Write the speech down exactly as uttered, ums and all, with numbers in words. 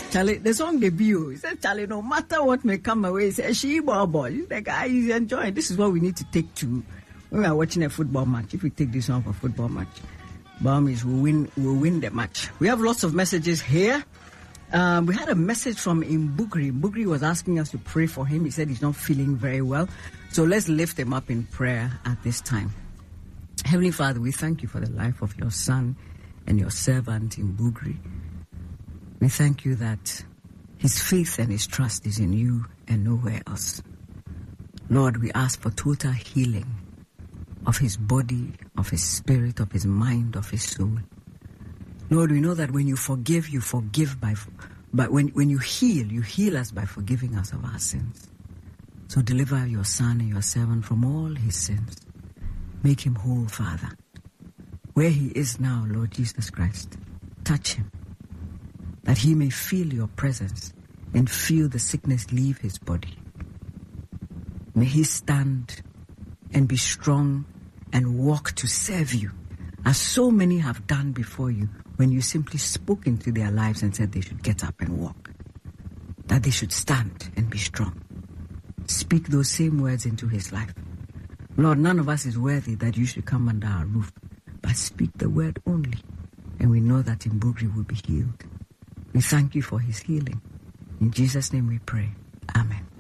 Charlie, the song debut. He said, Charlie, no matter what may come away, he said, she boy. He's the guy, he's enjoying. This is what we need to take to when we are watching a football match. If we take this one for a football match, Burmese will win, will win the match. We have lots of messages here. Um, we had a message from Mbugri. Mbugri was asking us to pray for him. He said he's not feeling very well. So let's lift him up in prayer at this time. Heavenly Father, we thank you for the life of your son and your servant Mbugri. We thank you that his faith and his trust is in you and nowhere else. Lord, we ask for total healing of his body, of his spirit, of his mind, of his soul. Lord, we know that when you forgive, you forgive by, but when, when you heal, you heal us by forgiving us of our sins. So deliver your son and your servant from all his sins. Make him whole, Father. Where he is now, Lord Jesus Christ, touch him, that he may feel your presence and feel the sickness leave his body. May he stand and be strong and walk to serve you, as so many have done before you when you simply spoke into their lives and said they should get up and walk, that they should stand and be strong. Speak those same words into his life. Lord, none of us is worthy that you should come under our roof, but speak the word only, and we know that Mbugri will be healed. We thank you for his healing. In Jesus' name we pray. Amen.